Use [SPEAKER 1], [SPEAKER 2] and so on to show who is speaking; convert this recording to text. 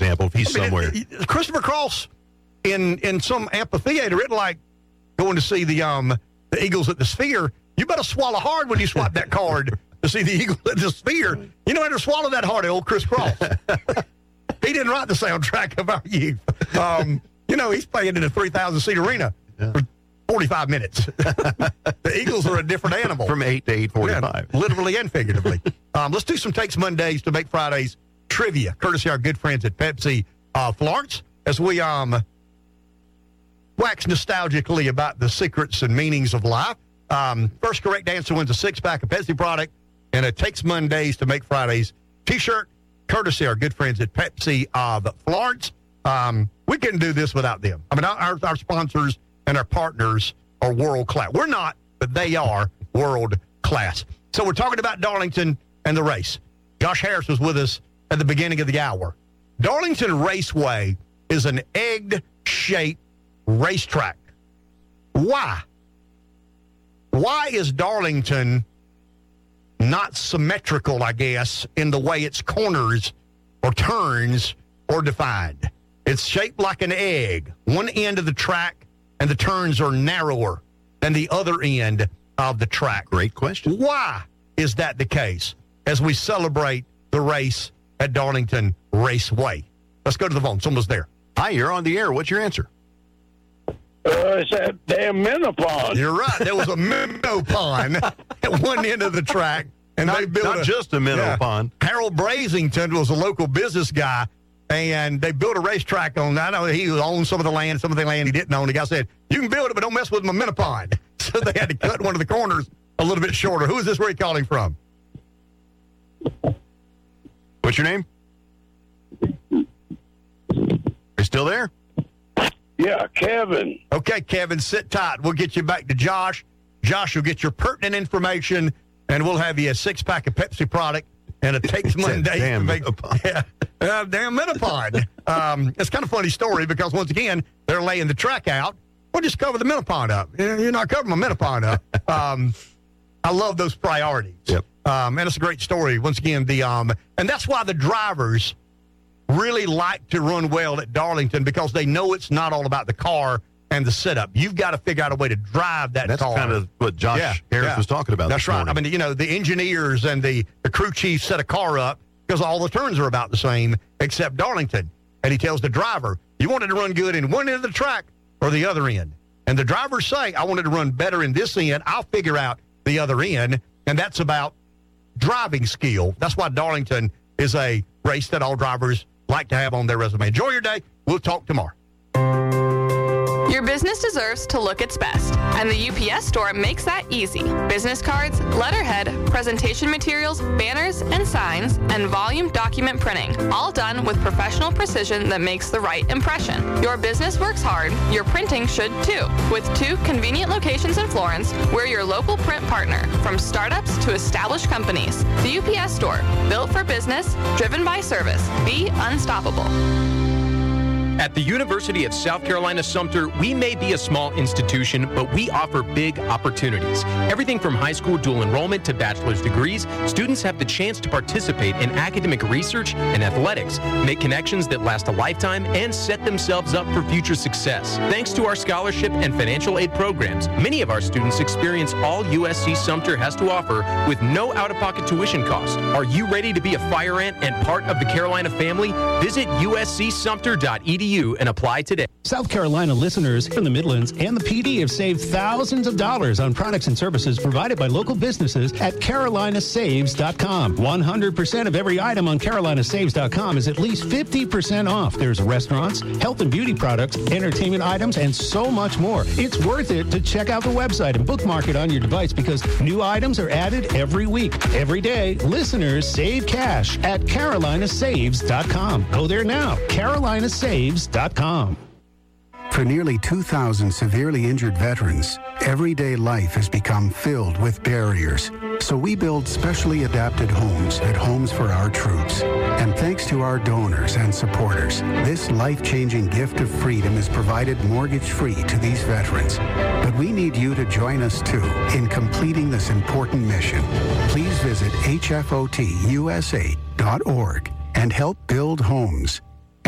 [SPEAKER 1] example, if he's somewhere.
[SPEAKER 2] Christopher Cross in some amphitheater, it like going to see the Eagles at the Sphere. You better swallow hard when you swipe that card to see the Eagles at the Sphere. You don't have to swallow that hard, old Chris Cross. He didn't write the soundtrack of our youth. He's playing in a 3,000-seat arena for 45 minutes. The Eagles are a different animal.
[SPEAKER 1] From 8 to 8:45.
[SPEAKER 2] Yeah, literally and figuratively. Let's do some Takes Mondays to make Fridays trivia, courtesy of our good friends at Pepsi Florence, as we wax nostalgically about the secrets and meanings of life. First correct answer wins a 6-pack of Pepsi product and a Takes Mondays to make Fridays T-shirt, courtesy of our good friends at Pepsi of Florence. We couldn't do this without them. I mean, our sponsors and our partners are world class. We're not, but they are world class. So we're talking about Darlington and the race. Josh Harris was with us at the beginning of the hour. Darlington Raceway is an egg-shaped racetrack. Why? Why is Darlington not symmetrical, I guess, in the way its corners or turns are defined? It's shaped like an egg. One end of the track and the turns are narrower than the other end of the track.
[SPEAKER 1] Great question.
[SPEAKER 2] Why is that the case as we celebrate the race at Darlington Raceway? Let's go to the phone. Someone's there.
[SPEAKER 1] Hi, you're on the air. What's your answer?
[SPEAKER 3] It's that damn minnow pond.
[SPEAKER 2] You're right. There was a minnow pond at one end of the track. And they built
[SPEAKER 1] not just a minnow pond.
[SPEAKER 2] Harold Brazington was a local business guy, and they built a racetrack on that. I know he owned some of the land he didn't own. The guy said, you can build it, but don't mess with my minnow pond. So they had to cut one of the corners a little bit shorter. Who is this? Where are you calling from?
[SPEAKER 1] What's your name? Are you still there?
[SPEAKER 3] Yeah, Kevin.
[SPEAKER 2] Okay, Kevin, sit tight. We'll get you back to Josh. Josh will get your pertinent information, and we'll have you a 6-pack of Pepsi product and a Takes Monday.
[SPEAKER 1] Damn Metapod.
[SPEAKER 2] Damn Metapod. It's kind of a funny story because, once again, they're laying the track out. We'll just cover the Metapod up. You're not covering my Metapod up. I love those priorities.
[SPEAKER 1] Yep.
[SPEAKER 2] And it's a great story. Once again, and that's why the drivers really like to run well at Darlington, because they know it's not all about the car and the setup. You've got to figure out a way to drive that car.
[SPEAKER 1] That's kind of what Josh Harris was talking about.
[SPEAKER 2] That's right.
[SPEAKER 1] Morning.
[SPEAKER 2] I mean, the engineers and the crew chief set a car up because all the turns are about the same except Darlington. And he tells the driver, you wanted to run good in one end of the track or the other end. And the drivers say, I wanted to run better in this end. I'll figure out the other end. And that's about driving skill. That's why Darlington is a race that all drivers like to have on their resume. Enjoy your day. We'll talk tomorrow.
[SPEAKER 4] Your business deserves to look its best, and the UPS Store makes that easy. Business cards, letterhead, presentation materials, banners, and signs, and volume document printing, all done with professional precision that makes the right impression. Your business works hard, your printing should too. With 2 convenient locations in Florence, we're your local print partner, from startups to established companies. The UPS Store, built for business, driven by service. Be unstoppable.
[SPEAKER 5] At the University of South Carolina Sumter, we may be a small institution, but we offer big opportunities. Everything from high school dual enrollment to bachelor's degrees, students have the chance to participate in academic research and athletics, make connections that last a lifetime, and set themselves up for future success. Thanks to our scholarship and financial aid programs, many of our students experience all USC Sumter has to offer with no out-of-pocket tuition cost. Are you ready to be a fire ant and part of the Carolina family? Visit uscsumter.edu and apply today.
[SPEAKER 6] South Carolina listeners from the Midlands and the PD have saved thousands of dollars on products and services provided by local businesses at carolinasaves.com. 100% of every item on carolinasaves.com is at least 50% off. There's restaurants, health and beauty products, entertainment items, and so much more. It's worth it to check out the website and bookmark it on your device because new items are added every week. Every day, listeners save cash at carolinasaves.com. Go there now. carolinasaves.com.
[SPEAKER 7] For nearly 2,000 severely injured veterans, everyday life has become filled with barriers. So we build specially adapted homes at Homes for Our Troops. And thanks to our donors and supporters, this life-changing gift of freedom is provided mortgage-free to these veterans. But we need you to join us, too, in completing this important mission. Please visit hfotusa.org and help build homes.